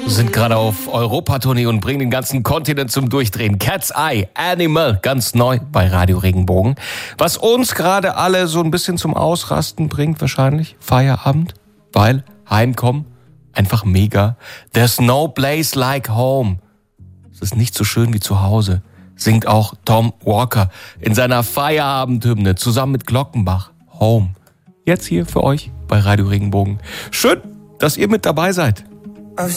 sind gerade auf Europatournee und bringen den ganzen Kontinent zum Durchdrehen. Cat's Eye, Animal, ganz neu bei Radio Regenbogen. Was uns gerade alle so ein bisschen zum Ausrasten bringt wahrscheinlich, Feierabend, weil heimkommen, einfach mega. There's no place like home. Es ist nicht so schön wie zu Hause, singt auch Tom Walker in seiner Feierabendhymne zusammen mit Glockenbach. Home. Jetzt hier für euch bei Radio Regenbogen. Schön, dass ihr mit dabei seid.